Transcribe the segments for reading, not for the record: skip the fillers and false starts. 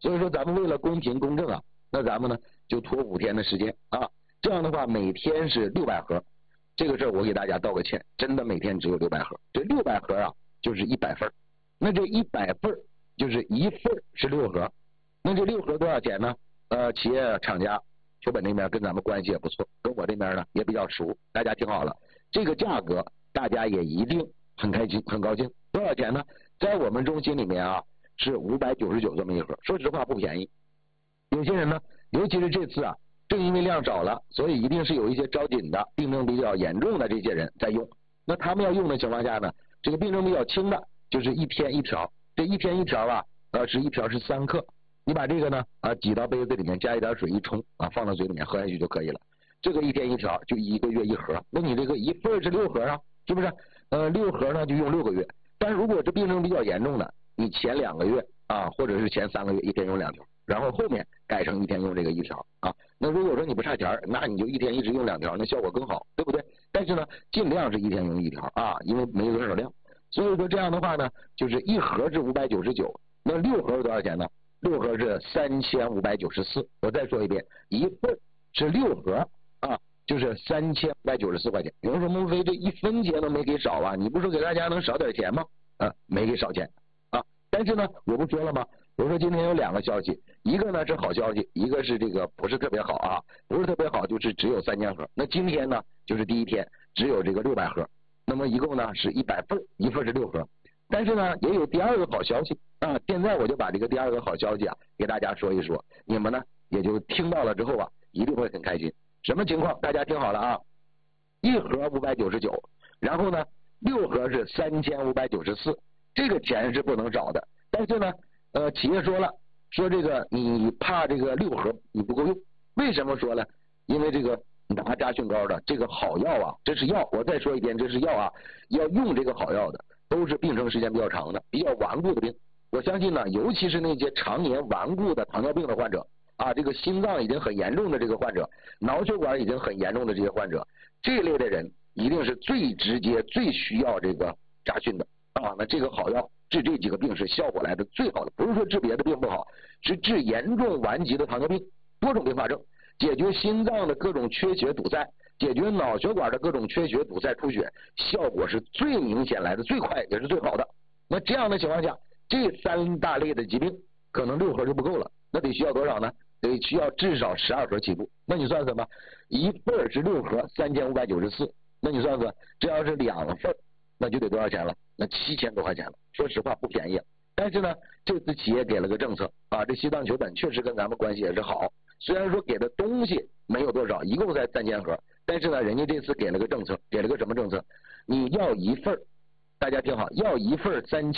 所以说咱们为了公平公正啊，那咱们呢就拖5天的时间啊，这样的话每天是600盒。这个事儿我给大家道个歉，真的每天只有600盒，这600盒啊就是100份，那这100份就是1份是6盒，那这6盒多少钱呢？企业厂家球本那边跟咱们关系也不错，跟我这边呢也比较熟，大家听好了，这个价格大家也一定很开心很高兴。多少钱呢？在我们中心里面啊是599这么一盒，说实话不便宜。有些人呢，尤其是这次啊，正因为量少了，所以一定是有一些着紧的、病症比较严重的这些人在用。那他们要用的情况下呢，这个病症比较轻的，就是1天1条。这1天1条啊，是1条是3克。你把这个呢挤到杯子里面，加一点水一冲啊，放到嘴里面喝下去就可以了。这个1天1条就1个月1盒，那你这个1份是6盒啊，是不是？6盒呢就用6个月。但是如果这病症比较严重的，你前2个月啊，或者是前3个月1天用2条，然后后面改成1天用这个1条啊。那如果说你不差钱，那你就1天一直用2条，那效果更好，对不对？但是呢，尽量是1天用1条啊，因为没有多少量。所以说这样的话呢，就是1盒是599，那6盒是多少钱呢？6盒是3594。我再说一遍，1份是6盒啊，就是3594块钱。有人说孟非这1分钱都没给少啊，你不说给大家能少点钱吗？没给少钱啊。但是呢，我不说了吗？我说今天有2个消息，一个呢是好消息，一个是这个不是特别好啊，不是特别好就是只有3000盒。那今天呢就是第一天只有这个600盒，那么一共呢是100份，1份是6盒。但是呢，也有第2个好消息啊！现在我就把这个第2个好消息啊给大家说一说，你们呢也就听到了之后啊，一定会很开心。什么情况？大家听好了啊！1盒599，然后呢6盒是3594，这个钱是不能少的。但是呢，企业说了，说这个你怕这个6盒你不够用，为什么说呢？因为这个拿扎菌膏的这个好药啊，这是药，我再说一遍，这是药啊，要用这个好药的。都是病程时间比较长的、比较顽固的病。我相信呢，尤其是那些常年顽固的糖尿病的患者啊，这个心脏已经很严重的这个患者，脑血管已经很严重的这些患者，这类的人一定是最直接、最需要这个扎菌的啊。那这个好药治这几个病是效果来的最好的，不是说治别的病不好，是治严重顽疾的糖尿病、多种并发症，解决心脏的各种缺血堵塞。解决脑血管的各种缺血堵塞出血，效果是最明显来的最快也是最好的。那这样的情况下，这3大类的疾病可能6盒就不够了，那得需要多少呢？得需要至少12盒起步。那你算算吧，1份是6盒3594，那你算算这要是2份那就得多少钱了？那7000多块钱了。说实话不便宜。但是呢，这次企业给了个政策啊，这西藏球本确实跟咱们关系也是好，虽然说给的东西没有多少，一共才3000盒，但是呢，人家这次给了个政策，给了个什么政策？你要1份，大家听好，要1份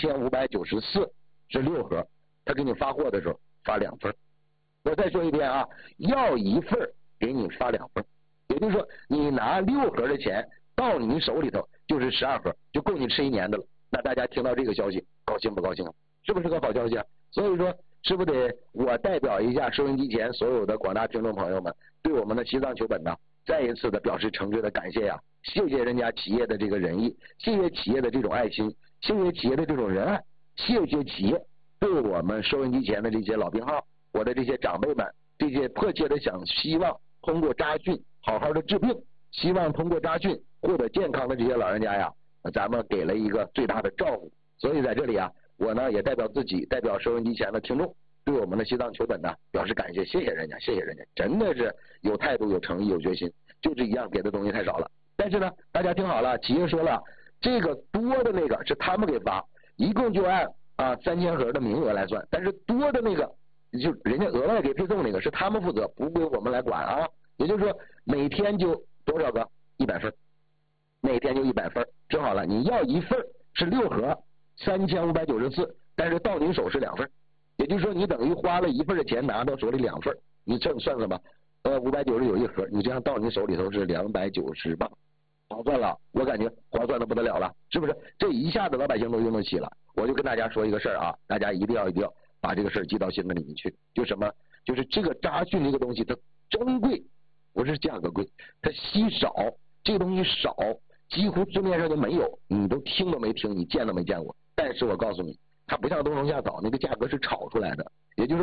3594是6盒，他给你发货的时候发2份。我再说一遍啊，要1份给你发2份，也就是说你拿6盒的钱到你手里头就是12盒，就够你吃1年的了。那大家听到这个消息高兴不高兴啊？是不是个好消息啊？所以说是不是得我代表一下收音机前所有的广大听众朋友们，对我们的西藏球本呢再一次的表示诚挚的感谢呀！谢谢人家企业的这个仁义，谢谢企业的这种爱心，谢谢企业的这种仁爱，谢谢企业对我们收音机前的这些老病号，我的这些长辈们，这些迫切的希望通过扎菌好好的治病，希望通过扎菌获得健康的这些老人家呀，咱们给了一个最大的照顾。所以在这里啊，我呢也代表自己，代表收音机前的听众，对我们的西藏球本呢表示感谢，谢谢人家，谢谢人家，真的是有态度、有诚意、有决心。就这一样，给的东西太少了。但是呢，大家听好了，企业说了，这个多的那个是他们给发，一共就按3000盒的名额来算，但是多的那个就人家额外给配送那个是他们负责，不归我们来管啊。也就是说，每天就多少个？100份，每天就100份。听好了，你要1份是6盒，3594，但是到你手是2份，也就是说你等于花了1份的钱拿到手里2份，你这算算吧，590一盒，你这样到你手里头是290磅，划算了，我感觉划算的不得了了，是不是？这一下子老百姓都用得起了。我就跟大家说一个事儿啊，大家一定要把这个事儿记到心里面去，就什么？就是这个扎菌这个东西它珍贵，不是价格贵，它稀少，这个东西少，几乎市面上就没有，你都听都没听，你见都没见过。但是我告诉你，它不像冬虫夏草那个价格是炒出来的，也就是